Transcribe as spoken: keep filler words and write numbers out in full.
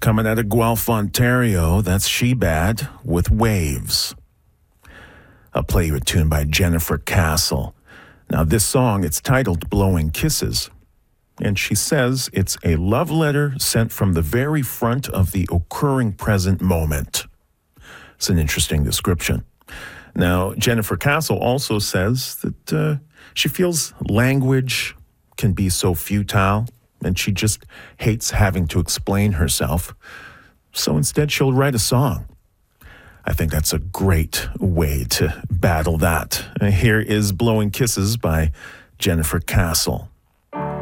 coming out of Guelph, Ontario. That's She Bad with Waves. I'll play you a tune by Jennifer Castle. Now, this song, it's titled Blowing Kisses. And she says it's a love letter sent from the very front of the occurring present moment. It's an interesting description. Now, Jennifer Castle also says that uh, she feels language can be so futile, and she just hates having to explain herself. So instead, she'll write a song. I think that's a great way to battle that. Here is Blowing Kisses by Jennifer Castle.